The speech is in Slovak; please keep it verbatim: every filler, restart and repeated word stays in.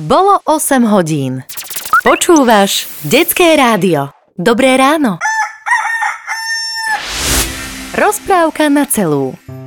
Bolo osem hodín. Počúvaš Detské rádio. Dobré ráno. Rozprávka na celú.